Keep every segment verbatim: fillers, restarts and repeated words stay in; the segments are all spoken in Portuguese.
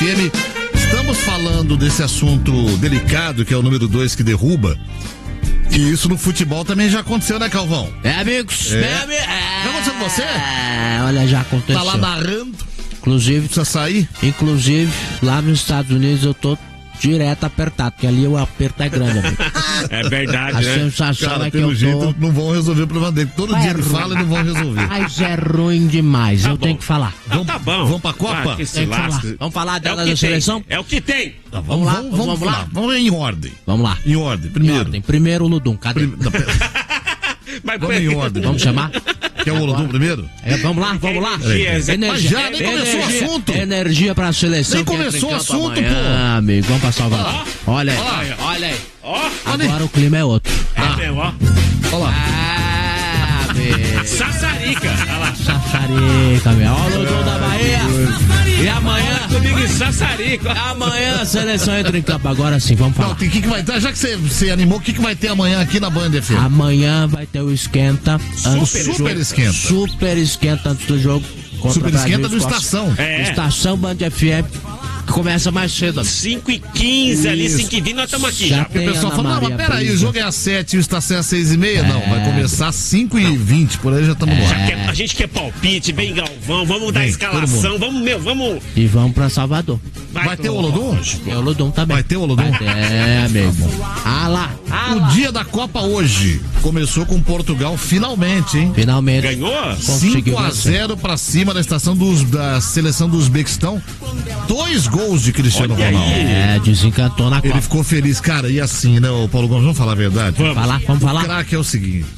M. Estamos falando desse assunto delicado que é o número dois que derruba. E isso no futebol também já aconteceu, né, Calvão? É, amigos. É. É, amigos. Já aconteceu com você? É, olha, já aconteceu. Tá lá narrando. Inclusive, precisa sair? Inclusive, lá nos Estados Unidos eu tô direto apertado, porque ali o aperto é grande, amigo. É verdade, a né? A sensação Cara, é que pelo eu jeito tô... não vão resolver o problema dele. Todo Vai dia ele ruim. fala e não vão resolver. Mas é ruim demais, Tá eu bom. tenho que falar. Então tá bom. Vamos pra Copa? Ah, que se Tem que falar. lasque. Vamos falar É dela o da que tem. seleção? É o que tem. Tá, Vamos lá, vamos, vamos, vamos lá. lá. Vamos em ordem. Vamos lá. Em ordem. Em Primeiro. ordem. Primeiro o Ludum, cadê? Prim- não, pera- Mas, Vamos em ordem. Vamos chamar? Quer o Olodum primeiro? É, vamos lá, vamos lá. Energia, Mas já nem começou o energia, assunto. Energia pra seleção. Nem que entra em começou o campo assunto, amanhã, pô. amigo, vamos pra Salvador. Olha aí, Olha. olha aí. Ó, Agora o clima é outro. é mesmo, ó. Olha lá. Ah, amigo. Sassarica. Olha lá. Sassarica, meu. Olha o Ludum da Bahia. E amanhã... Comigo em Sassarica. Amanhã a seleção entra em campo. Agora sim, vamos Não, falar. o que, que vai ter? Já que você, você animou, o que, que vai ter amanhã aqui na Band F M? Amanhã vai ter o esquenta. antes do super jogo. esquenta. Super esquenta antes do jogo. contra Super Brasil esquenta do Escócia. Estação. É. Estação Band F M. Que começa mais cedo. amigo. cinco e quinze ali, Isso. cinco e vinte, nós estamos aqui Já já. Porque o tem pessoal Ana fala, não, mas Maria peraí, o Brisa. jogo é às sete e o Estação é às seis e meia? Não, vai começar às cinco e vinte, por aí já estamos Já lá. quer- a gente quer palpite, vem Galvão, vamos dar Vem, escalação, vamos, meu, vamos. E vamos pra Salvador. Vai ter o Olodum? É o Ludum também. Vai ter o Olodum? Vai ter, É, amigo. Ah lá. Ah O lá. dia da Copa hoje começou com Portugal finalmente, hein? Finalmente. Ganhou? Conseguiu cinco a zero pra cima da estação dos, da seleção do Uzbequistão. Dois gols de Cristiano Olha aí. Ronaldo. É, desencantou na Ele Copa. ficou feliz, cara, e assim, né, o Paulo Gomes, vamos falar a verdade? Vamos. Falar, vamos O falar. craque é o seguinte,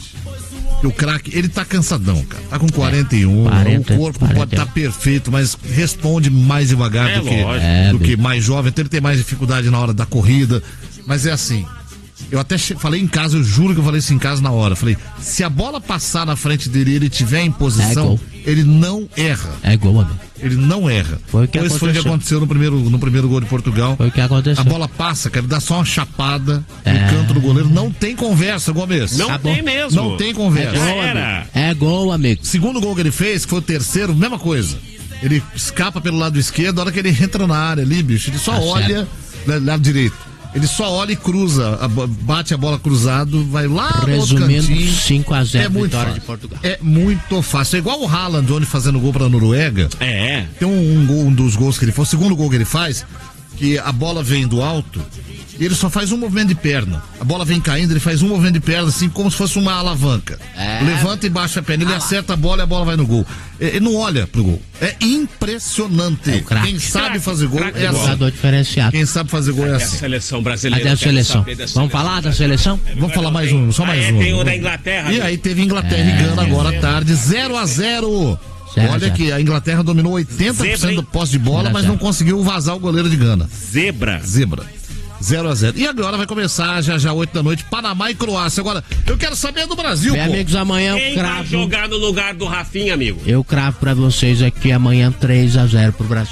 o craque, ele tá cansadão, cara, tá com quarenta e um, quarenta, o corpo quarenta e um. pode estar perfeito, mas responde mais devagar É do, que, lógico. É, do que bicho. mais jovem, então ele tem mais dificuldade na hora da corrida, mas é assim, eu até che- falei em casa, eu juro que eu falei isso em casa na hora, falei, se a bola passar na frente dele e ele tiver em É posição, gol. ele não erra, É gol, amigo. ele não erra. Foi o que Pois foi o que aconteceu. aconteceu no primeiro, no primeiro gol de Portugal. Foi o que aconteceu. A bola passa, cara, ele dá só uma chapada É. no canto do goleiro. Não tem conversa, Gomes. Não Acabou. tem mesmo. Não tem conversa. Já Gol, era. amigo. É gol, amigo. Segundo gol que ele fez, que foi o terceiro, mesma coisa. Ele escapa pelo lado esquerdo, a hora que ele entra na área ali, bicho, ele só Tá olha, né, lado direito. Ele só olha e cruza, a bo- bate a bola cruzado, vai lá no outro Resumindo, cantinho. cinco a zero É muito vitória fácil. de Portugal. É muito fácil. É igual o Haaland, onde fazendo gol pra Noruega. É. Tem um, um gol, um dos gols que ele faz, o segundo gol que ele faz, que a bola vem do alto e ele só faz um movimento de perna. A bola vem caindo, ele faz um movimento de perna, assim, como se fosse uma alavanca. É. Levanta e baixa a perna, ele acerta a bola e a bola vai no gol. Ele não olha pro gol. É impressionante. É o craque. Quem sabe Craque, fazer gol craque é de bola. assim. Jogador diferenciado. Quem sabe fazer gol é É a assim. seleção brasileira. Cadê a eu quero seleção? saber da Vamos falar da seleção? Vamos falar mais um, só Ah, mais é, um. tem o da Inglaterra. E aí teve Inglaterra e Gana agora à tarde, zero a zero. Zero a Olha zero. que a Inglaterra dominou oitenta por cento Zebra, hein? do posse de bola, Zero a mas zero. não conseguiu vazar o goleiro de Gana. Zebra. Zebra. zero a zero. E agora vai começar já já oito da noite, Panamá e Croácia. Agora, eu quero saber do Brasil, Bem, pô. amigos, amanhã eu Quem vai cravo. jogar no lugar do Rafinha, amigo? Eu cravo pra vocês aqui amanhã três a zero pro Brasil.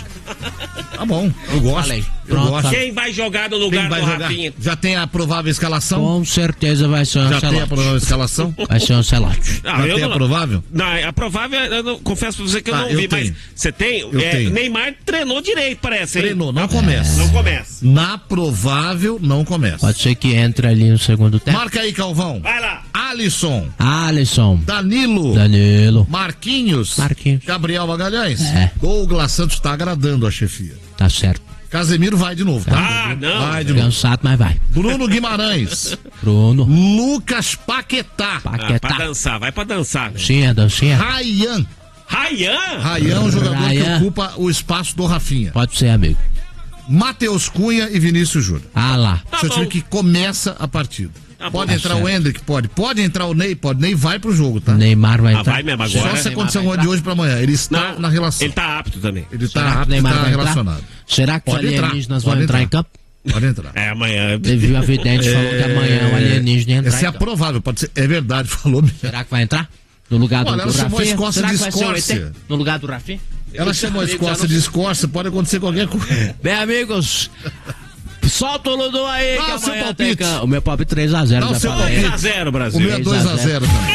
Tá bom, eu gosto. Falei. Eu Pronto, gosto. falei. Quem vai jogar no Quem lugar vai do jogar? Rafinha? Já tem a provável escalação? Com certeza vai ser um Já tem a Ancelotti. provável escalação? Vai ser um Ancelotti. Ah, Já eu tem a não- provável? Não, a provável, eu não, confesso pra você que eu Ah, não eu vi, mas tenho. você tem? Eu É, tenho. Neymar treinou direito, parece, hein? Treinou, não começa. Não começa. Na provável, não começa. Pode ser que entre ali no segundo tempo. Marca aí, Calvão. Vai lá. Alisson, Alisson. Danilo, Danilo. Marquinhos, Marquinhos. Gabriel Magalhães. É. Douglas Santos tá agradando a chefia. Tá certo. Casemiro vai de novo, tá? Ah, não. Vai de novo. Cansado, mas vai. Bruno Guimarães. Bruno. Lucas Paquetá. Ah, pra Paquetá. dançar, vai pra dançar. Né? Sim, a dancinha. Rayan. Rayan? Rayan é um jogador Rayan. que ocupa o espaço do Rafinha. Pode ser, amigo. Matheus Cunha e Vinícius Júnior. Ah lá. Tá Seu bom. time que começa a partida. Tá pode bom. entrar Tá o certo. Hendrick? Pode. Pode entrar o Ney? Pode. Ney vai pro jogo, tá? Neymar vai Ah, entrar. vai mesmo Só agora? se Neymar acontecer vai uma de hoje pra amanhã. Ele está Não, na relação. Ele tá apto também. Ele tá Será que apto, Neymar tá vai entrar? relacionado. Será que os Pode entrar, alienígenas pode vão entrar em entrar. campo? Pode entrar. É, amanhã. Ele viu a vidente falou que amanhã o alienígena ia entrar Essa é em a campo. provável, pode ser. É verdade, falou mesmo. Será que vai entrar? No lugar do, Olha, do ela chamou a Rafinha? Escócia Será de que vai ser o E T? Escócia. No lugar do Rafinha? Ela chamou a Escócia de Escócia, pode acontecer qualquer coisa. Bem, amigos, solta o Ludum aí Dá que o seu amanhã tem palpite. can- o meu palpite três a zero. Dá o já seu falei. palpite. três a zero, O Brasil. meu é dois a zero também.